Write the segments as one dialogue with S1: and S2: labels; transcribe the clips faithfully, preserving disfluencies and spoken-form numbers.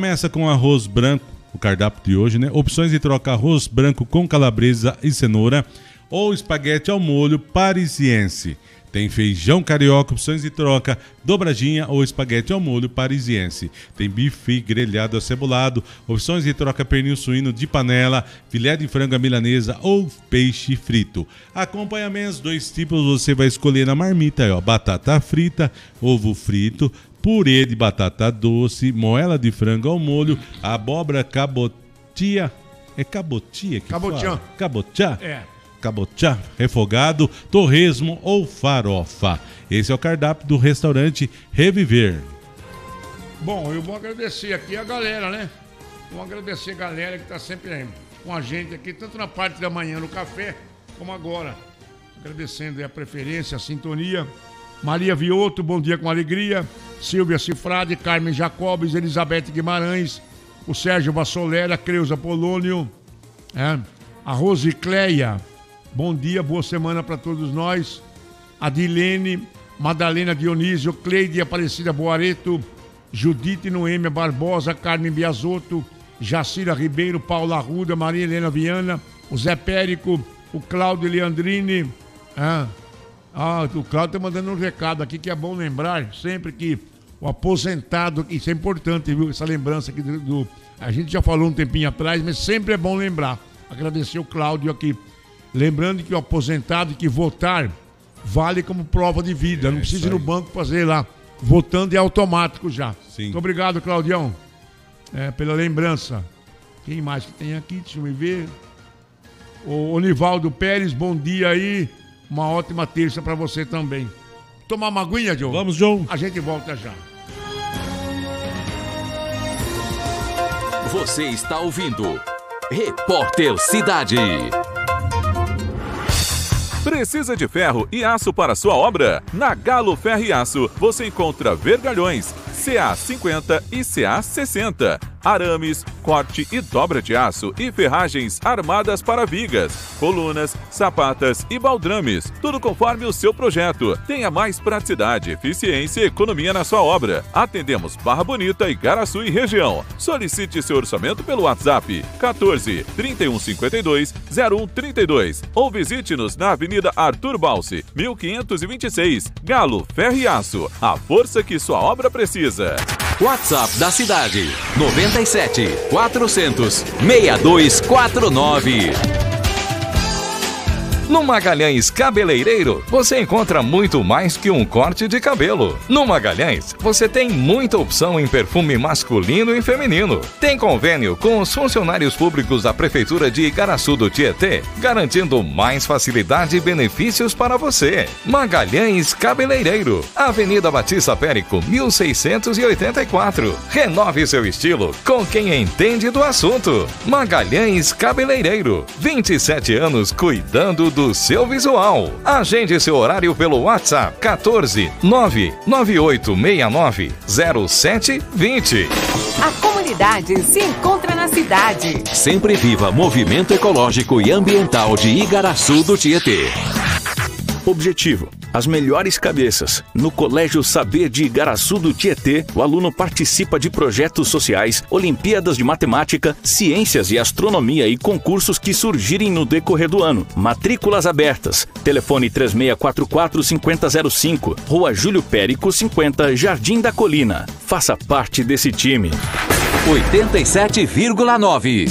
S1: começa com arroz branco, o cardápio de hoje, né? Opções de troca: arroz branco com calabresa e cenoura ou espaguete ao molho parisiense. Tem feijão carioca, opções de troca: dobradinha ou espaguete ao molho parisiense. Tem bife grelhado acebolado, opções de troca: pernil suíno de panela, filé de frango à milanesa ou peixe frito. Acompanhamentos, dois tipos, você vai escolher na marmita, ó, batata frita, ovo frito, purê de batata doce, moela de frango ao molho, abóbora cabotia. É cabotia que
S2: Cabotiã.
S1: fala? Cabotiá?
S2: É.
S1: Cabotiá, refogado, torresmo ou farofa. Esse é o cardápio do restaurante Reviver.
S2: Bom, eu vou agradecer aqui a galera, né? Vou agradecer a galera que está sempre com a gente aqui, tanto na parte da manhã no café, como agora. Agradecendo a preferência, a sintonia. Maria Vioto, bom dia com alegria. Silvia Cifrade, Carmen Jacobes, Elizabeth Guimarães, o Sérgio Vassolera, Creuza Polônio, é, a Rosicleia. Bom dia, boa semana para todos nós. Adilene, Madalena Dionísio, Cleide Aparecida Boareto, Judite Noêmia Barbosa, Carmen Biasotto, Jacira Ribeiro, Paula Arruda, Maria Helena Viana, o Zé Périco, o Cláudio Leandrini. Ah, ah, o Cláudio está mandando um recado aqui que é bom lembrar sempre que o aposentado, isso é importante, viu? Essa lembrança aqui do, do... A gente já falou um tempinho atrás, mas sempre é bom lembrar. Agradecer o Cláudio aqui. Lembrando que o aposentado que votar vale como prova de vida. É, não precisa ir no banco fazer lá. Votando é automático já.
S1: Sim.
S2: Muito obrigado, Claudião, é, pela lembrança. Quem mais que tem aqui? Deixa eu ver. O Onivaldo Pérez, bom dia aí. Uma ótima terça para você também. Tomar uma aguinha, João?
S1: Vamos, João.
S2: A gente volta já.
S3: Você está ouvindo Repórter Cidade. Precisa de ferro e aço para sua obra? Na Galo Ferro e Aço você encontra vergalhões C A cinquenta e C A sessenta, arames, corte e dobra de aço e ferragens armadas para vigas, colunas, sapatas e baldrames, tudo conforme o seu projeto. Tenha mais praticidade, eficiência e economia na sua obra. Atendemos Barra Bonita, Igaraçu e região. Solicite seu orçamento pelo WhatsApp quatorze, trinta e um, cinquenta e dois, zero um, trinta e dois ou visite-nos na Avenida Arthur Balse, mil quinhentos e vinte e seis. Galo Ferro e Aço, a força que sua obra precisa. WhatsApp da cidade noventa e sete, quatrocentos, sessenta e dois quarenta e nove. No Magalhães Cabeleireiro, você encontra muito mais que um corte de cabelo. No Magalhães, você tem muita opção em perfume masculino e feminino. Tem convênio com os funcionários públicos da Prefeitura de Igaraçu do Tietê, garantindo mais facilidade e benefícios para você. Magalhães Cabeleireiro, Avenida Batista Périco, mil seiscentos e oitenta e quatro. Renove seu estilo com quem entende do assunto. Magalhães Cabeleireiro, vinte e sete anos cuidando do seu visual. Agende seu horário pelo WhatsApp quatorze, nove nove oito seis nove, zero sete dois zero.
S4: A comunidade se encontra na cidade.
S3: Sempre viva Movimento Ecológico e Ambiental de Igaraçu do Tietê.
S5: Objetivo: as melhores cabeças. No Colégio Saber de Igaraçu do Tietê, o aluno participa de projetos sociais, Olimpíadas de Matemática, Ciências e Astronomia e concursos que surgirem no decorrer do ano. Matrículas abertas. Telefone três seis quatro quatro, cinco zero zero cinco, Rua Júlio Périco cinquenta, Jardim da Colina. Faça parte desse time.
S3: oitenta e sete vírgula nove.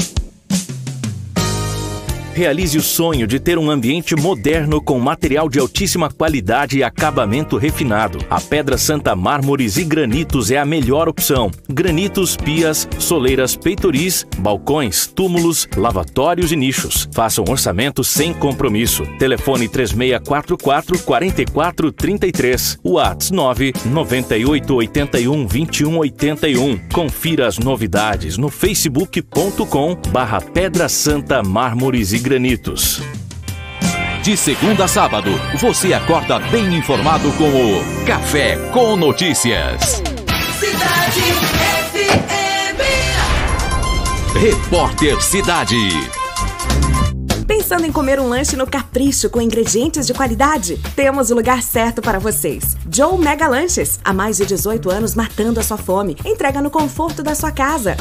S5: Realize o sonho de ter um ambiente moderno com material de altíssima qualidade e acabamento refinado. A Pedra Santa Mármores e Granitos é a melhor opção. Granitos, pias, soleiras, peitoris, balcões, túmulos, lavatórios e nichos. Faça um orçamento sem compromisso. Telefone três seis quatro quatro, quatro quatro três três. WhatsApp nove nove oito oito um, dois um oito um. Confira as novidades no facebook ponto com barra Pedra Santa Mármores e Granitos.
S3: De segunda a sábado, você acorda bem informado com o Café com Notícias.
S6: Cidade F M.
S3: Repórter Cidade.
S4: Pensando em comer um lanche no Capricho com ingredientes de qualidade? Temos o lugar certo para vocês. Joe Mega Lanches. Há mais de dezoito anos matando a sua fome. Entrega no conforto da sua casa.